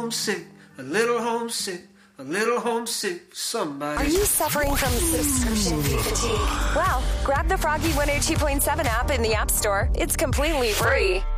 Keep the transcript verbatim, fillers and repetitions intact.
homesick, a little homesick, a little homesick for somebody. Are you suffering from subscription fatigue? Well, grab the Froggy one oh two point seven app in the App Store. It's completely free.